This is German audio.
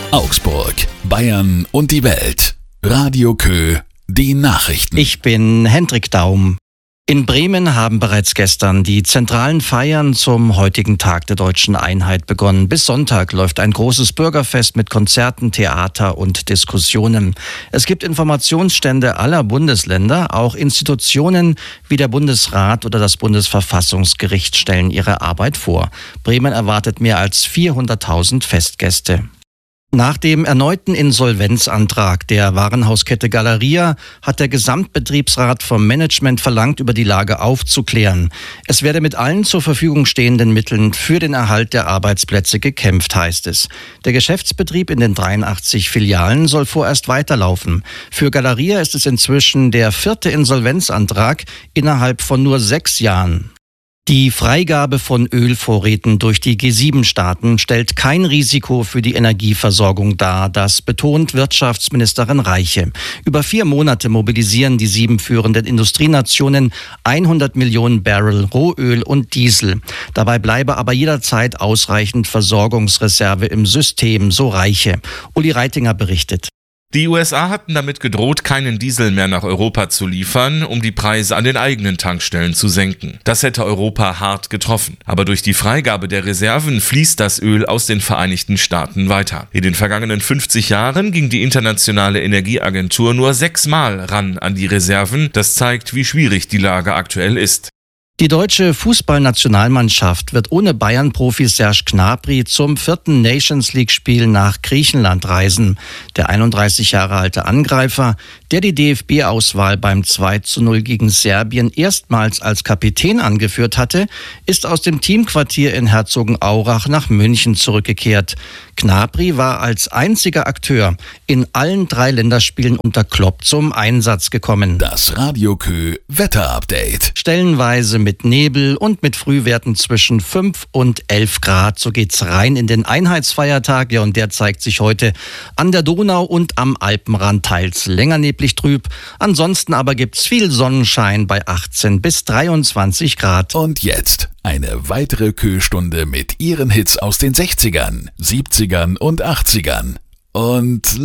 Augsburg, Bayern und die Welt. Radio Kö, die Nachrichten. Ich bin Hendrik Daum. In Bremen haben bereits gestern die zentralen Feiern zum heutigen Tag der Deutschen Einheit begonnen. Bis Sonntag läuft ein großes Bürgerfest mit Konzerten, Theater und Diskussionen. Es gibt Informationsstände aller Bundesländer. Auch Institutionen wie der Bundesrat oder das Bundesverfassungsgericht stellen ihre Arbeit vor. Bremen erwartet mehr als 400.000 Festgäste. Nach dem erneuten Insolvenzantrag der Warenhauskette Galeria hat der Gesamtbetriebsrat vom Management verlangt, über die Lage aufzuklären. Es werde mit allen zur Verfügung stehenden Mitteln für den Erhalt der Arbeitsplätze gekämpft, heißt es. Der Geschäftsbetrieb in den 83 Filialen soll vorerst weiterlaufen. Für Galeria ist es inzwischen der 4. Insolvenzantrag innerhalb von nur 6 Jahren. Die Freigabe von Ölvorräten durch die G7-Staaten stellt kein Risiko für die Energieversorgung dar. Das betont Wirtschaftsministerin Reiche. Über 4 Monate mobilisieren die 7 führenden Industrienationen 100 Millionen Barrel Rohöl und Diesel. Dabei bleibe aber jederzeit ausreichend Versorgungsreserve im System, so Reiche. Uli Reitinger berichtet. Die USA hatten damit gedroht, keinen Diesel mehr nach Europa zu liefern, um die Preise an den eigenen Tankstellen zu senken. Das hätte Europa hart getroffen. Aber durch die Freigabe der Reserven fließt das Öl aus den Vereinigten Staaten weiter. In den vergangenen 50 Jahren ging die Internationale Energieagentur nur 6-mal ran an die Reserven. Das zeigt, wie schwierig die Lage aktuell ist. Die deutsche Fußballnationalmannschaft wird ohne Bayern-Profi Serge Gnabry zum 4. Nations-League-Spiel nach Griechenland reisen. Der 31 Jahre alte Angreifer, der die DFB-Auswahl beim 2:0 gegen Serbien erstmals als Kapitän angeführt hatte, ist aus dem Teamquartier in Herzogenaurach nach München zurückgekehrt. Gnabry war als einziger Akteur in allen 3 Länderspielen unter Klopp zum Einsatz gekommen. Das Radio Kö Wetterupdate. Stellenweise mit Nebel und mit Frühwerten zwischen 5 und 11 Grad. So geht's rein in den Einheitsfeiertag. Ja, und der zeigt sich heute an der Donau und am Alpenrand teils länger neblig trüb. Ansonsten aber gibt's viel Sonnenschein bei 18 bis 23 Grad. Und jetzt eine weitere Kö-Stunde mit ihren Hits aus den 60ern, 70ern und 80ern. Und